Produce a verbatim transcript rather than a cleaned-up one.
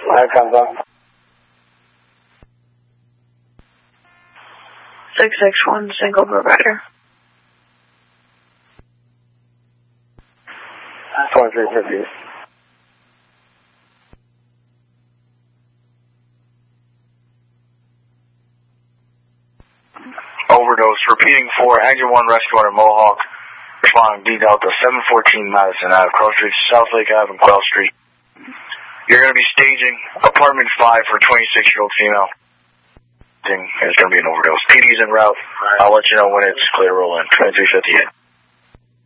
I confirm. six six one, single provider. twenty-three fifty. Overdose, repeating for Exit one Rescue Order Mohawk, responding D Delta seven fourteen Madison Ave, Cross Street, South Lake Ave, and Quail Street. You're going to be staging apartment five for a twenty-six-year-old female. There's going to be an overdose. P D's en route. I'll let you know when it's clear to roll in. twenty-three fifty-eight.